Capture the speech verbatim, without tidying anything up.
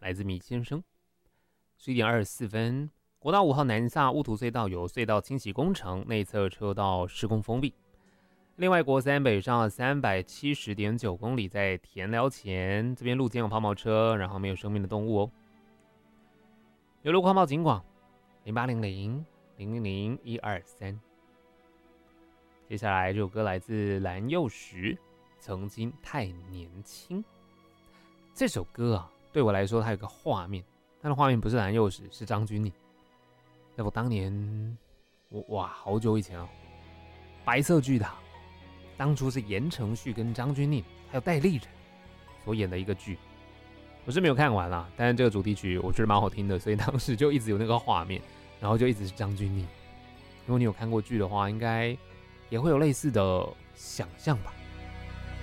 来自米先生。十一点二十四分，国道五号南下雾图隧道有隧道清洗工程，内侧车道施工封闭。另外，国三北上三百七十点九公里，在田寮前这边路肩有抛锚车，然后没有生命的动物哦。有路况报警广零八零零零零零一二三。接下来这首歌来自蓝又时，曾经太年轻。这首歌啊，对我来说它有个画面，它的画面不是蓝又时，是张钧甯。在我当年，我哇，好久以前哦，白色巨塔。当初是言承旭跟张钧甯还有戴立忍所演的一个剧，我是没有看完啦，但是这个主题曲我觉得蛮好听的，所以当时就一直有那个画面，然后就一直是张钧甯。如果你有看过剧的话，应该也会有类似的想象吧。